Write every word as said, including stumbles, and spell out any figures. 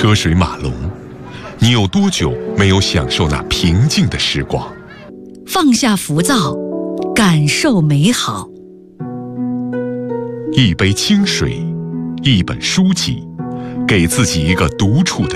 车水马龙，你有多久没有享受那平静的时光？ 放下浮躁，感受美好。 一杯清水，一本书籍，给自己一个独处的